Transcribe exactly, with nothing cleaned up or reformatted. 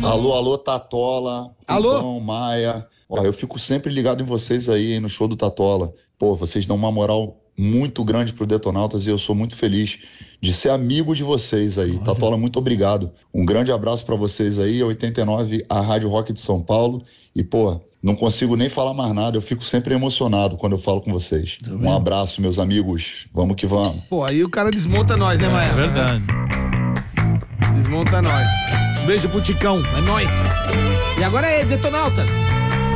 Alô, alô, Tatola. Alô? Rubão, Maia. Ó, eu fico sempre ligado em vocês aí no show do Tatola. Pô, vocês dão uma moral muito grande pro Detonautas e eu sou muito feliz de ser amigo de vocês aí. Tatola, muito obrigado. Um grande abraço pra vocês aí. oitenta e nove, a Rádio Rock de São Paulo. E, pô, não consigo nem falar mais nada. Eu fico sempre emocionado quando eu falo com vocês. Um abraço, meus amigos. Vamos que vamos. Pô, aí o cara desmonta nós, né, Maia? É verdade. Desmonta nós. Um beijo pro Ticão, é nóis. E agora é Detonautas.